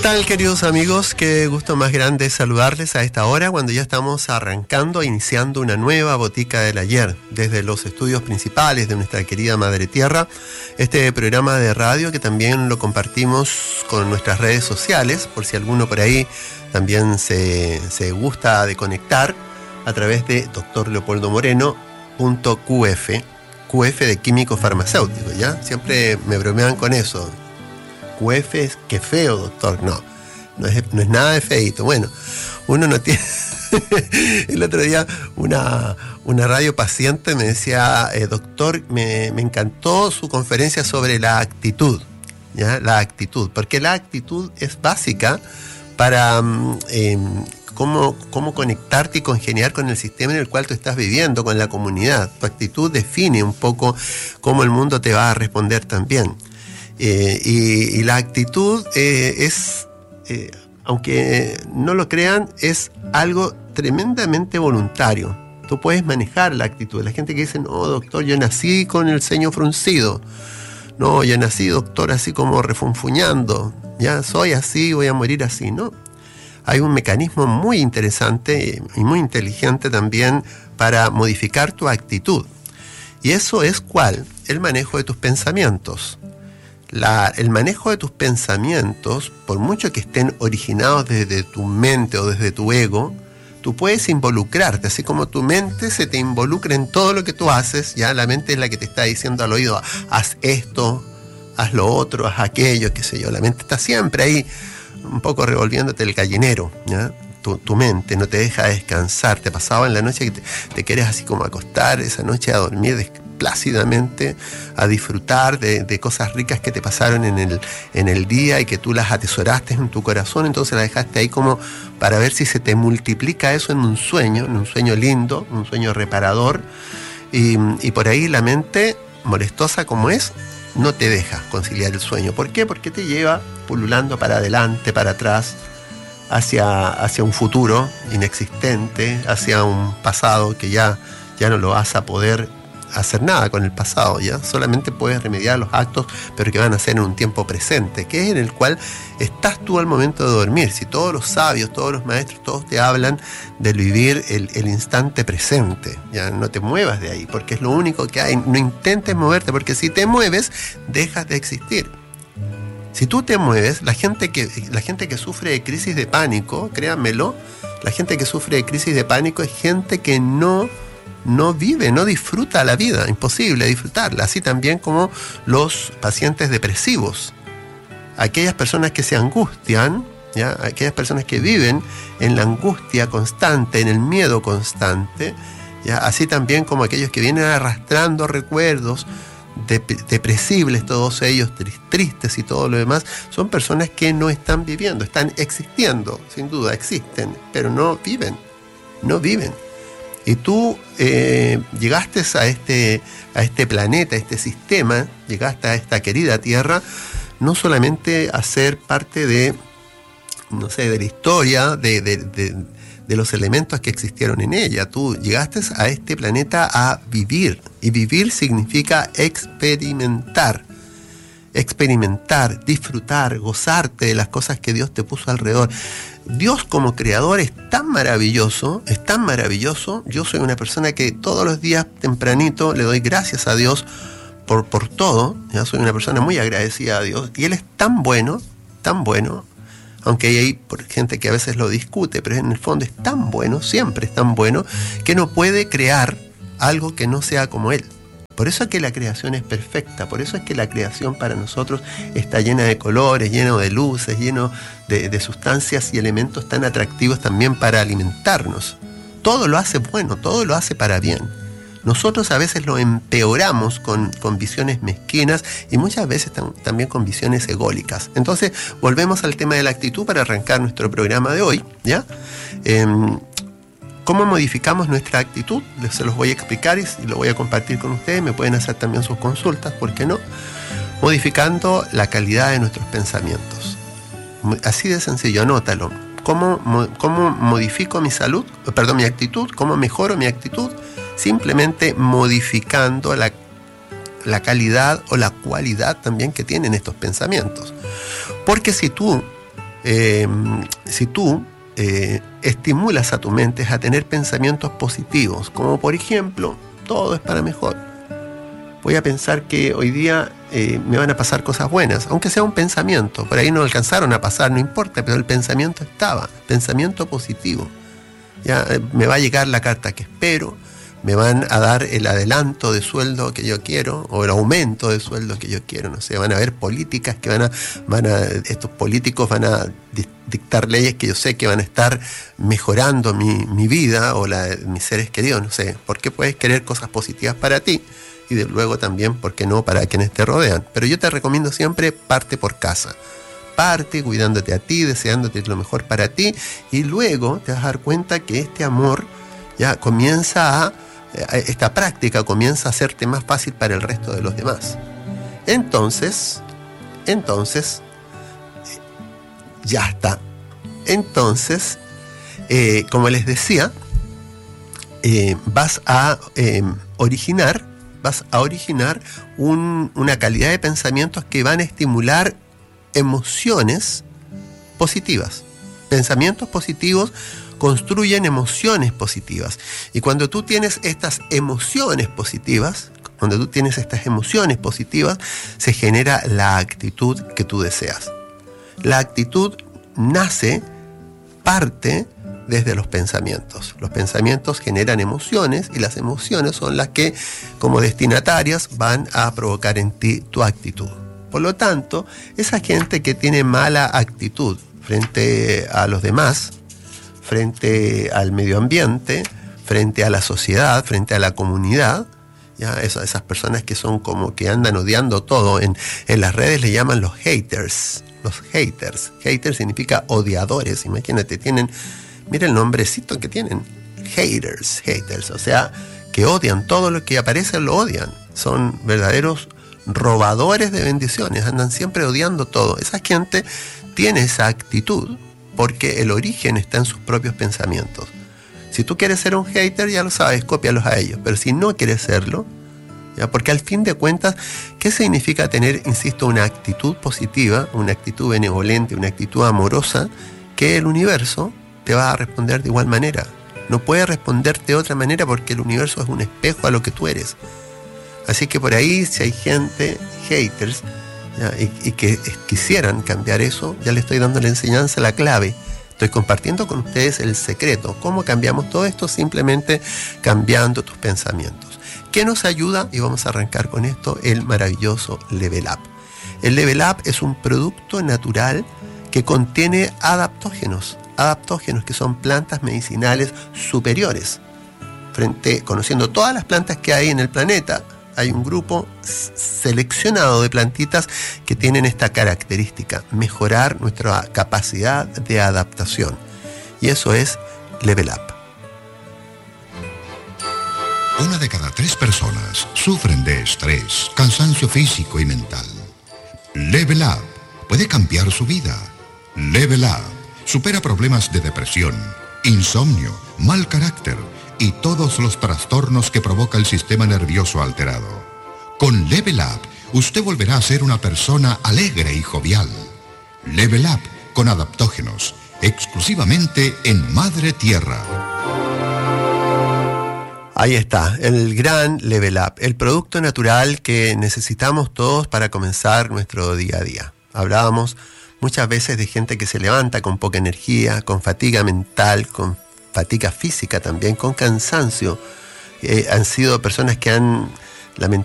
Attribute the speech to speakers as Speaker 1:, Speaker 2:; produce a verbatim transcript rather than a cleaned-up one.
Speaker 1: tal, queridos amigos? Qué gusto más grande saludarles a esta hora cuando ya estamos arrancando, iniciando una nueva Botica del Ayer desde los estudios principales de nuestra querida Madre Tierra. Este programa de radio que también lo compartimos con nuestras redes sociales, por si alguno por ahí también se, se gusta de conectar a través de doctor leopoldo moreno punto Q F, Q F de químico farmacéutico, ¿ya? Siempre me bromean con eso. Q F es que feo, doctor. No, no es, no es nada de feito. Bueno, uno no tiene... El otro día una, una radio paciente me decía, eh, doctor, me, me encantó su conferencia sobre la actitud, ¿ya? La actitud, porque la actitud es básica para eh, cómo, cómo conectarte y congeniar con el sistema en el cual tú estás viviendo, con la comunidad. Tu actitud define un poco cómo el mundo te va a responder también. Eh, y, y la actitud eh, es, eh, aunque no lo crean, es algo tremendamente voluntario. Tú puedes manejar la actitud. La gente que dice, no, doctor, yo nací con el ceño fruncido. No, yo nací, doctor, así como refunfuñando. Ya soy así, voy a morir así. No. Hay un mecanismo muy interesante y muy inteligente también para modificar tu actitud. Y eso es ¿cuál? El manejo de tus pensamientos. La, el manejo de tus pensamientos, por mucho que estén originados desde tu mente o desde tu ego, tú puedes involucrarte, así como tu mente se te involucra en todo lo que tú haces, ya la mente es la que te está diciendo al oído, haz esto, haz lo otro, haz aquello, qué sé yo, la mente está siempre ahí, un poco revolviéndote el gallinero, ¿ya? Tu, tu mente no te deja descansar, te pasaba en la noche que te, te quieres así como acostar esa noche a dormir plácidamente, a disfrutar de, de cosas ricas que te pasaron en el, en el día y que tú las atesoraste en tu corazón, entonces las dejaste ahí como para ver si se te multiplica eso en un sueño, en un sueño lindo, un sueño reparador, y, y por ahí la mente, molestosa como es, no te deja conciliar el sueño. ¿Por qué? Porque te lleva pululando para adelante, para atrás, hacia, hacia un futuro inexistente, hacia un pasado que ya, ya no lo vas a poder hacer nada con el pasado, ya solamente puedes remediar los actos, pero que van a ser en un tiempo presente, que es en el cual estás tú al momento de dormir. Si todos los sabios, todos los maestros, todos te hablan de vivir el, el instante presente, ya no te muevas de ahí, porque es lo único que hay. No intentes moverte, porque si te mueves, dejas de existir. Si tú te mueves, la gente que, la gente que sufre de crisis de pánico, créanmelo, la gente que sufre de crisis de pánico es gente que no no vive, no disfruta la vida, imposible disfrutarla, así también como los pacientes depresivos, aquellas personas que se angustian, ¿ya? Aquellas personas que viven en la angustia constante, en el miedo constante, ¿ya? Así también como aquellos que vienen arrastrando recuerdos dep- depresibles, todos ellos tristes y todo lo demás, son personas que no están viviendo, están existiendo, sin duda existen, pero no viven, no viven. Y tú eh, llegaste a este, a este planeta, a este sistema, llegaste a esta querida Tierra, no solamente a ser parte de, no sé, de la historia, de, de, de, de los elementos que existieron en ella. Tú llegaste a este planeta a vivir, y vivir significa experimentar. Experimentar, disfrutar, gozarte de las cosas que Dios te puso alrededor. Dios como creador es tan maravilloso, es tan maravilloso. Yo soy una persona que todos los días tempranito le doy gracias a Dios por, por todo. Ya soy una persona muy agradecida a Dios. Y Él es tan bueno, tan bueno, aunque hay gente que a veces lo discute, pero en el fondo es tan bueno, siempre es tan bueno, que no puede crear algo que no sea como Él. Por eso es que la creación es perfecta, por eso es que la creación para nosotros está llena de colores, llena de luces, llena de, de sustancias y elementos tan atractivos también para alimentarnos. Todo lo hace bueno, todo lo hace para bien. Nosotros a veces lo empeoramos con, con visiones mezquinas y muchas veces tam, también con visiones ególicas. Entonces, volvemos al tema de la actitud para arrancar nuestro programa de hoy, ¿ya? Eh, ¿Cómo modificamos nuestra actitud? Se los voy a explicar y lo voy a compartir con ustedes. Me pueden hacer también sus consultas, ¿por qué no? Modificando la calidad de nuestros pensamientos. Así de sencillo, anótalo. ¿Cómo, cómo modifico mi salud? Perdón, mi actitud. ¿Cómo mejoro mi actitud? Simplemente modificando la, la calidad o la cualidad también que tienen estos pensamientos. Porque si tú eh, si tú eh, estimulas a tu mente a tener pensamientos positivos, como por ejemplo, todo es para mejor. Voy a pensar que hoy día eh, me van a pasar cosas buenas, aunque sea un pensamiento. Por ahí no alcanzaron a pasar, no importa, pero el pensamiento estaba, pensamiento positivo. Ya eh, me va a llegar la carta que espero, me van a dar el adelanto de sueldo que yo quiero, o el aumento de sueldo que yo quiero, no sé, van a haber políticas que van a, van a, estos políticos van a dictar leyes que yo sé que van a estar mejorando mi, mi vida o la de mis seres queridos, no sé, porque puedes querer cosas positivas para ti, y de luego también, ¿por qué no?, para quienes te rodean. Pero yo te recomiendo siempre, parte por casa. Parte cuidándote a ti, deseándote lo mejor para ti, y luego te vas a dar cuenta que este amor ya comienza a, esta práctica comienza a hacerte más fácil para el resto de los demás. Entonces, entonces, ya está. Entonces, eh, como les decía, eh, vas a eh, originar vas a originar un, una calidad de pensamientos que van a estimular emociones positivas. Pensamientos positivos construyen emociones positivas. Y cuando tú tienes estas emociones positivas, cuando tú tienes estas emociones positivas, se genera la actitud que tú deseas. La actitud nace, parte desde los pensamientos. Los pensamientos generan emociones y las emociones son las que, como destinatarias, van a provocar en ti tu actitud. Por lo tanto, esa gente que tiene mala actitud frente a los demás, frente al medio ambiente, frente a la sociedad, frente a la comunidad, ya esas, esas personas que son como que andan odiando todo, en, en las redes le llaman los haters. Los haters. Haters significa odiadores. Imagínate, tienen... Mira el nombrecito que tienen, haters, haters, o sea, que odian todo lo que aparece, lo odian. Son verdaderos robadores de bendiciones, andan siempre odiando todo. Esa gente tiene esa actitud porque el origen está en sus propios pensamientos. Si tú quieres ser un hater, ya lo sabes, cópialos a ellos, pero si no quieres serlo, ya, porque al fin de cuentas, ¿qué significa tener, insisto, una actitud positiva, una actitud benevolente, una actitud amorosa, que el universo te va a responder de igual manera? No puede responderte de otra manera porque el universo es un espejo a lo que tú eres. Así que por ahí, si hay gente, haters, ya, y, y que quisieran cambiar eso, ya le estoy dando la enseñanza, la clave. Estoy compartiendo con ustedes el secreto. ¿Cómo cambiamos todo esto? Simplemente cambiando tus pensamientos. ¿Qué nos ayuda? Y vamos a arrancar con esto, el maravilloso Level Up. El Level Up es un producto natural que contiene adaptógenos. adaptógenos que son plantas medicinales superiores. Frente, conociendo todas las plantas que hay en el planeta, hay un grupo seleccionado de plantitas que tienen esta característica, mejorar nuestra capacidad de adaptación. Y eso es Level Up.
Speaker 2: Una de cada tres personas sufren de estrés, cansancio físico y mental. Level Up puede cambiar su vida. Level Up supera problemas de depresión, insomnio, mal carácter y todos los trastornos que provoca el sistema nervioso alterado. Con Level Up, usted volverá a ser una persona alegre y jovial. Level Up con adaptógenos, exclusivamente en Madre Tierra.
Speaker 1: Ahí está, el gran Level Up, el producto natural que necesitamos todos para comenzar nuestro día a día. Hablábamos muchas veces de gente que se levanta con poca energía, con fatiga mental, con fatiga física también, con cansancio. Eh, han sido personas que han, lamentablemente,